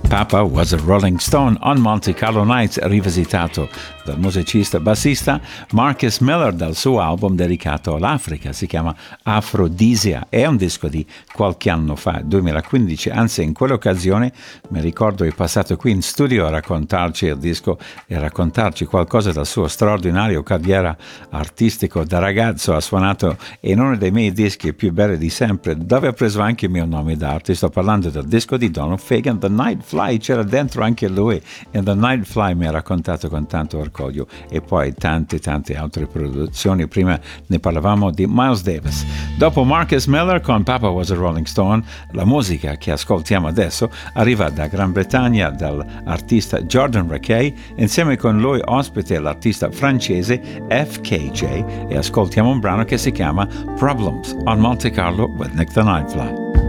Papa Was a Rolling Stone on Monte Carlo Nights, rivisitato dal musicista bassista Marcus Miller dal suo album dedicato all'Africa. Si chiama Aphrodisia, è un disco di qualche anno fa, 2015, anzi in quell'occasione mi ricordo è passato qui in studio a raccontarci il disco e raccontarci qualcosa della sua straordinaria carriera artistica. Da ragazzo ha suonato in uno dei miei dischi più belli di sempre, dove ha preso anche il mio nome d'arte. Sto parlando del disco di Donald Fagen, The Night Fly, c'era dentro anche lui e The Night Fly mi ha raccontato con tanto orgoglio, e poi tante altre produzioni. Prima ne parlavamo di Miles Davis. Dopo Marcus Miller con Papa Was a Rolling Stone, la musica che ascoltiamo adesso arriva da Gran Bretagna dall'artista Jordan Rakei, insieme con lui ospite l'artista francese FKJ, e ascoltiamo un brano che si chiama Problems on Monte Carlo with Nick the Nightfly.